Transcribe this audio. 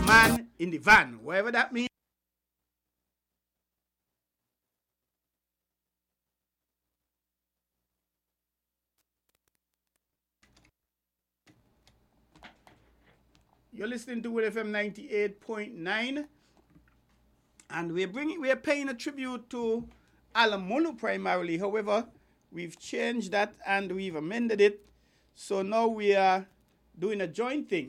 man in the van, whatever that means. You're listening to Will FM 98.9, and we're paying a tribute to Alan Mulu primarily. However, we've changed that and we've amended it. So now we are doing a joint thing.